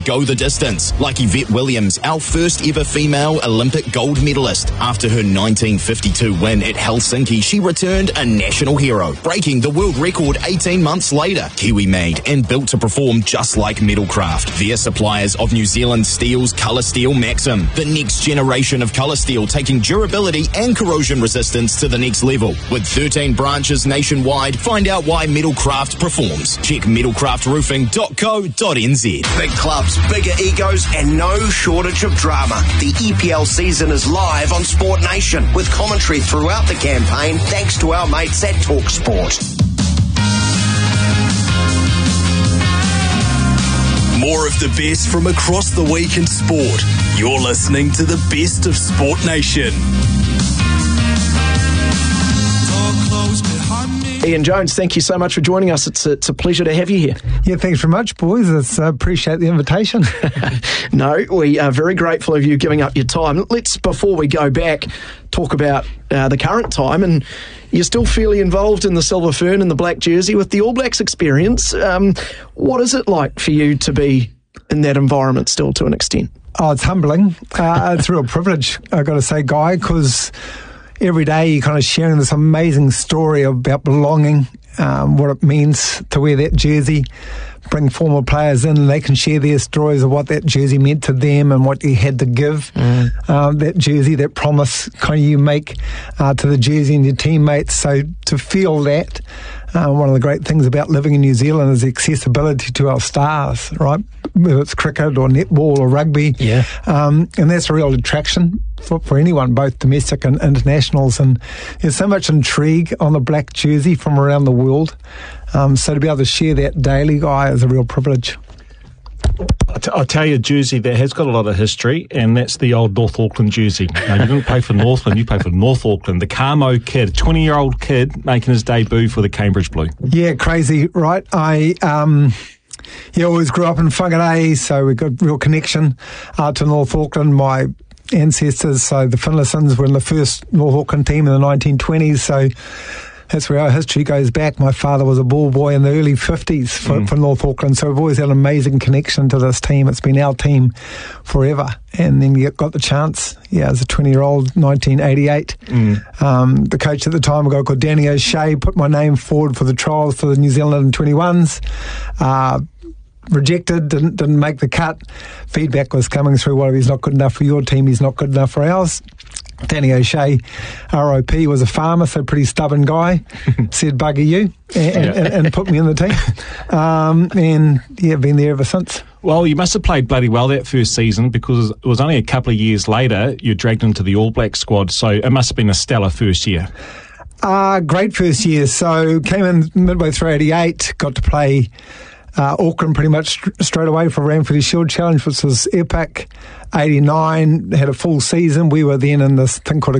Go the distance, like Yvette Williams, our first ever female Olympic gold medalist. After her 1952 win at Helsinki, she returned a national hero, breaking the world record 18 months later. Kiwi made and built to perform just like Metalcraft. They're suppliers of New Zealand Steel's Colour Steel Maxim, the next generation of colour steel, taking durability and corrosion resistance to the next level. With 13 branches nationwide, find out why Metalcraft performs. Check metalcraftroofing.co.nz. Big clubs, bigger egos, and no shortage of drama. The EPL season is live on Sport Nation with commentary throughout the campaign thanks to our mates at TalkSport. More of the best from across the week in sport. You're listening to the best of Sport Nation. Ian Jones, thank you so much for joining us. It's a pleasure to have you here. Yeah, thanks very much, boys. I appreciate the invitation. No, we are very grateful of you giving up your time. Let's, before we go back, talk about the current time. And you're still fairly involved in the Silver Fern and the black jersey with the All Blacks experience. What is it like for you to be in that environment still to an extent? Oh, it's humbling. It's a real privilege, I've got to say, Guy, because every day you're kind of sharing this amazing story about belonging, what it means to wear that jersey, bring former players in and they can share their stories of what that jersey meant to them and what you had to give. That jersey, that promise kind of you make to the jersey and your teammates. So to feel that, one of the great things about living in New Zealand is the accessibility to our stars, right? Whether it's cricket or netball or rugby. Yeah. And that's a real attraction for anyone, both domestic and internationals. And there's so much intrigue on the black jersey from around the world. So to be able to share that daily, Guy, is a real privilege. I'll tell you a jersey that has got a lot of history, and that's the old North Auckland jersey. Now, you didn't play for Northland, you played for North Auckland. The Carmo kid, 20-year-old kid, making his debut for the Cambridge Blue. Yeah, crazy, right? I always grew up in Whangarei, so we got real connection to North Auckland. My ancestors, so the Finlaysons, were in the first North Auckland team in the 1920s, so that's where our history goes back. My father was a ball boy in the early 50s for North Auckland, so we've always had an amazing connection to this team. It's been our team forever. And then you got the chance, as a 20-year-old, 1988. The coach at the time, a guy called Danny O'Shea, put my name forward for the trials for the New Zealand 21s. Rejected, didn't make the cut. Feedback was coming through, well, he's not good enough for your team, he's not good enough for ours. Danny O'Shea, ROP, was a farmer, so pretty stubborn guy, said bugger you, and put me in the team. Been there ever since. Well, you must have played bloody well that first season, because it was only a couple of years later you dragged into the All Black squad, so it must have been a stellar first year. Great first year. So came in midway through 88, got to play Auckland pretty much straight away for Ranfurly Shield Challenge, which was epic. 89, had a full season. We were then in this thing called a